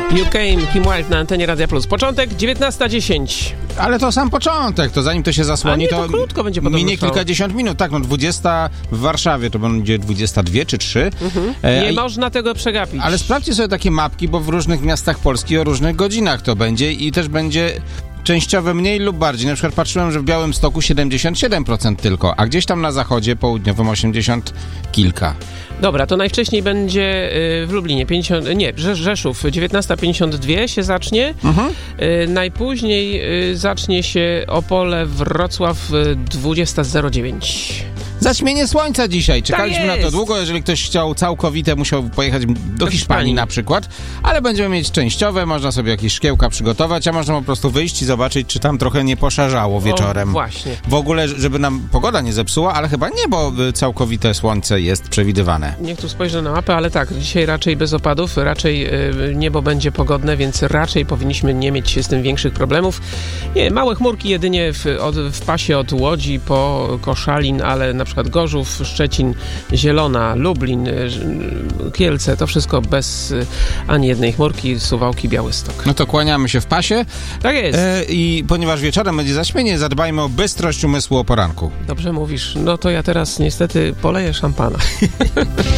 UK, Kim Wilde na antenie Radia Plus. Początek 19:10. Ale to sam początek, to zanim to się zasłoni, to krótko będzie podobno minie kilkadziesiąt minut. Tak, 20 w Warszawie, to będzie 22 czy 3. Nie można tego przegapić. Ale sprawdźcie sobie takie mapki, bo w różnych miastach Polski o różnych godzinach to będzie i też będzie częściowo mniej lub bardziej. Na przykład patrzyłem, że w Białymstoku 77% tylko, a gdzieś tam na zachodzie południowym 80 kilka. Dobra, to najwcześniej będzie w Lublinie, Rzeszów, 19:52 się zacznie. Najpóźniej zacznie się Opole, Wrocław, 20:09. Zaćmienie słońca dzisiaj. Czekaliśmy na to długo. Jeżeli ktoś chciał całkowite, musiał pojechać do Hiszpanii na przykład. Ale będziemy mieć częściowe, można sobie jakieś szkiełka przygotować, a można po prostu wyjść i zobaczyć, czy tam trochę nie poszarzało wieczorem. O, właśnie. W ogóle, żeby nam pogoda nie zepsuła, ale chyba nie, bo całkowite słońce jest przewidywane. Niech tu spojrzę na mapę, ale tak, dzisiaj raczej bez opadów, raczej niebo będzie pogodne, więc raczej powinniśmy nie mieć z tym większych problemów. Nie, małe chmurki jedynie w pasie od Łodzi po Koszalin, ale na przykład Gorzów, Szczecin, Zielona, Lublin, Kielce, to wszystko bez ani jednej chmurki, Suwałki, Białystok. No to kłaniamy się w pasie. Tak jest. I ponieważ wieczorem będzie zaćmienie, zadbajmy o bystrość umysłu o poranku. Dobrze mówisz. No to ja teraz niestety poleję szampana.